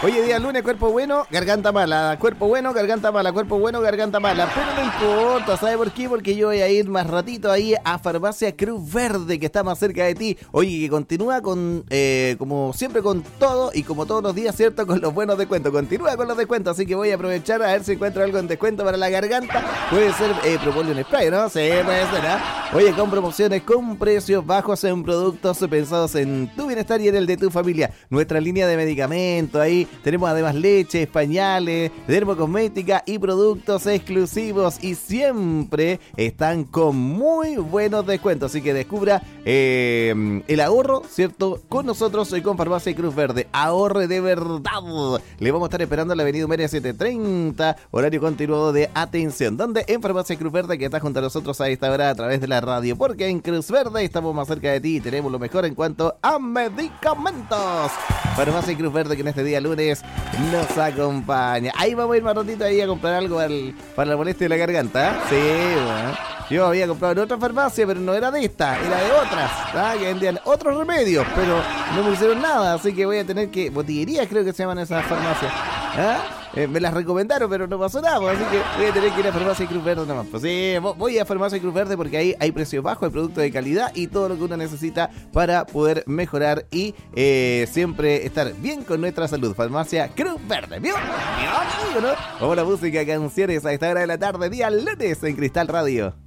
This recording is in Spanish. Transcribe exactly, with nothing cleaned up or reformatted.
Hoy es día lunes, cuerpo bueno, garganta mala. Cuerpo bueno, garganta mala. Cuerpo bueno, garganta mala. Pero no importa, ¿sabe por qué? Porque yo voy a ir más ratito ahí a Farmacia Cruz Verde, que está más cerca de ti. Oye, que continúa con, eh, como siempre, con todo y como todos los días, ¿cierto? Con los buenos descuentos. Continúa con los descuentos, así que voy a aprovechar a ver si encuentro algo en descuento para la garganta. Puede ser eh, Propóleo en spray, ¿no? Sí, puede ser, ¿eh? Oye, con promociones, con precios bajos en productos pensados en tu bienestar y en el de tu familia. Nuestra línea de medicamentos, ahí tenemos además leche, pañales, dermocosmética y productos exclusivos, y siempre están con muy buenos descuentos, así que descubra eh, el ahorro, ¿cierto? Con nosotros y con Farmacia Cruz Verde. Ahorre de verdad. Le vamos a estar esperando en la avenida Humeria setecientos treinta, horario continuado de atención, donde en Farmacia Cruz Verde, que está junto a nosotros a esta hora a través de la radio, porque en Cruz Verde estamos más cerca de ti y tenemos lo mejor en cuanto a medicamentos. Farmacia Cruz Verde, que en este día lunes nos acompaña. Ahí vamos a ir más ratito ahí a comprar algo para, el, para la molestia de la garganta, ¿eh? Sí, bueno. Yo había comprado en otra farmacia, pero no era de esta, era de otras, ¿ah? Que vendían otros remedios, pero no me hicieron nada, así que voy a tener que... Botillerías creo que se llaman esas farmacias, ¿ah? Eh, me las recomendaron, pero no pasó nada, así que voy a tener que ir a Farmacia Cruz Verde nomás. Pues sí, voy a Farmacia Cruz Verde porque ahí hay precios bajos, hay productos de calidad y todo lo que uno necesita para poder mejorar y eh, siempre estar bien con nuestra salud. Farmacia Cruz Verde, ¿vio? ¿Vio, amigo, no? Vamos a la música, canciones a esta hora de la tarde, día lunes en Cristal Radio.